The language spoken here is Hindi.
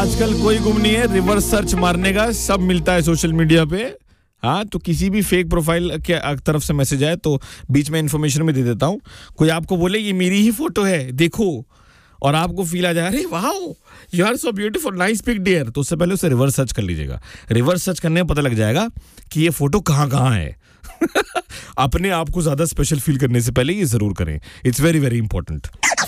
आजकल कोई गुम नहीं है, रिवर्स सर्च मारने का सब मिलता है सोशल मीडिया पे। हाँ, तो किसी भी फेक प्रोफाइल के तरफ से मैसेज आए तो बीच में इन्फॉर्मेशन में दे देता हूँ। कोई आपको बोले ये मेरी ही फोटो है देखो, और आपको फील आ जाए अरे वाह you are so beautiful nice pick dear, तो उससे पहले उसे रिवर्स सर्च कर लीजिएगा। रिवर्स सर्च करने में पता लग जाएगा कि ये फोटो कहाँ है। अपने आप को ज्यादा स्पेशल फील करने से पहले ये जरूर करें, इट्स वेरी वेरी इंपॉर्टेंट।